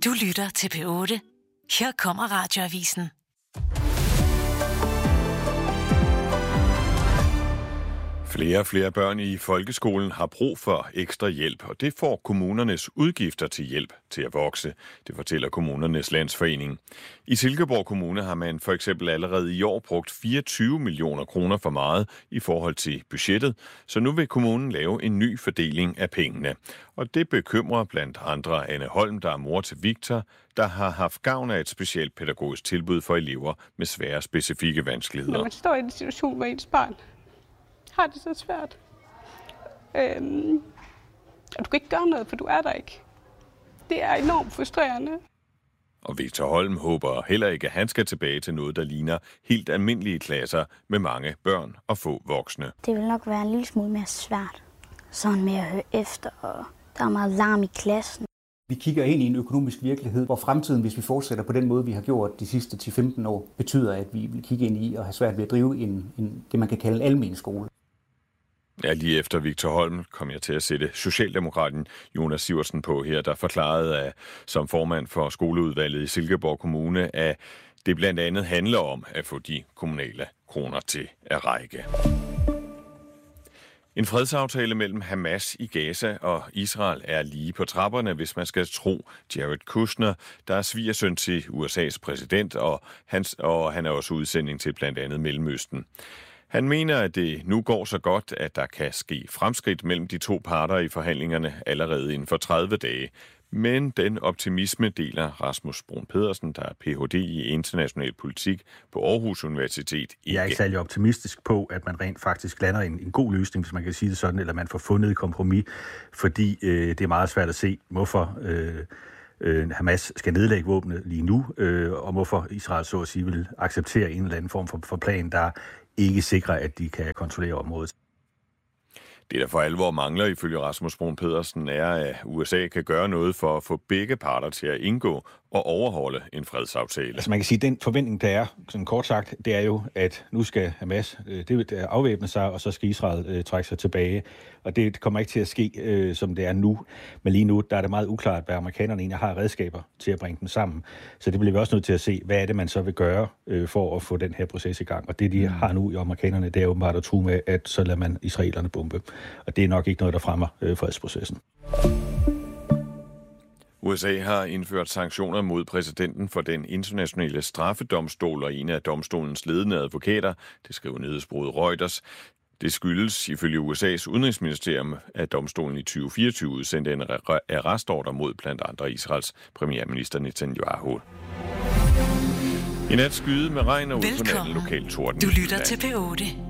Du lytter til P8. Her kommer Radioavisen. Flere og flere børn i folkeskolen har brug for ekstra hjælp, og det får kommunernes udgifter til hjælp til at vokse. Det fortæller Kommunernes Landsforening. I Silkeborg Kommune har man for eksempel allerede i år brugt 24 millioner kroner for meget i forhold til budgettet, så nu vil kommunen lave en ny fordeling af pengene. Og det bekymrer blandt andre Anne Holm, der er mor til Victor, der har haft gavn af et specielt pædagogisk tilbud for elever med svære specifikke vanskeligheder. Når man står i en situation, hvor ens barn har det så svært, og du kan ikke gøre noget, for du er der ikke. Det er enormt frustrerende. Og Victor Holm håber heller ikke, at han skal tilbage til noget, der ligner helt almindelige klasser med mange børn og få voksne. Det vil nok være en lille smule mere svært. Sådan med at høre efter, og der er meget larm i klassen. Vi kigger ind i en økonomisk virkelighed, hvor fremtiden, hvis vi fortsætter på den måde, vi har gjort de sidste 10-15 år, betyder, at vi vil kigge ind i og have svært ved at drive det, man kan kalde en almen skole. Ja, lige efter Victor Holm kom jeg til at sætte Socialdemokraten Jonas Sivertsen på her, der forklarede, at som formand for skoleudvalget i Silkeborg Kommune, at det blandt andet handler om at få de kommunale kroner til at række. En fredsaftale mellem Hamas i Gaza og Israel er lige på trapperne, hvis man skal tro Jared Kushner, der er svigersøn til USA's præsident, og han er også udsending til blandt andet Mellemøsten. Han mener, at det nu går så godt, at der kan ske fremskridt mellem de to parter i forhandlingerne allerede inden for 30 dage. Men den optimisme deler Rasmus Brun Pedersen, der er Ph.D. i international politik på Aarhus Universitet. Jeg er ikke særlig optimistisk på, at man rent faktisk lander en god løsning, hvis man kan sige det sådan, eller man får fundet et kompromis, fordi det er meget svært at se, hvorfor Hamas skal nedlægge våbnet lige nu, og hvorfor Israel så at sige vil acceptere en eller anden form for plan, der ikke sikrer, at de kan kontrollere området. Det, der for alvor mangler ifølge Rasmus Brun Pedersen, er, at USA kan gøre noget for at få begge parter til at indgå og overholde en fredsaftale. Altså man kan sige, at den forventning, der er, sådan kort sagt, det er jo, at nu skal Hamas afvæbne sig, og så skal Israel trække sig tilbage. Og det kommer ikke til at ske, som det er nu. Men lige nu, der er det meget uklart, hvad amerikanerne egentlig har redskaber til at bringe dem sammen. Så det bliver vi også nødt til at se, hvad er det, man så vil gøre for at få den her proces i gang. Og det, de har nu i amerikanerne, det er åbenbart at true med, at så lader man israelerne bombe. Og det er nok ikke noget, der fremmer fredsprocessen. USA har indført sanktioner mod præsidenten for den internationale straffedomstol og en af domstolens ledende advokater, det skriver nyhedsbureauet Reuters. Det skyldes ifølge USA's udenrigsministerium, at domstolen i 2024 udsendte en arrestordre mod blandt andre Israels premierminister Netanyahu. I nat skyde med regn og ud på natten lokal torden. Du lytter til P8.